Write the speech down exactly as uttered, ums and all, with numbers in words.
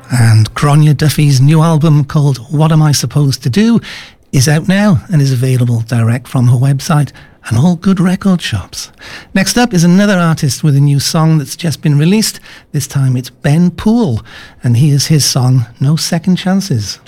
And Gráinne Duffy's new album called What Am I Supposed to Do is out now and is available direct from her website and all good record shops. Next up is another artist with a new song that's just been released. This time it's Ben Poole, and here's his song No Second Chances.